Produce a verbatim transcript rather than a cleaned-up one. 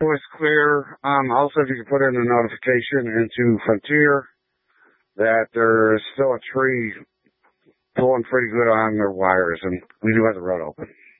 It was clear. Um, also, if you could put in a notification into Frontier that there's still a tree pulling pretty good on their wires, and we do have the road open.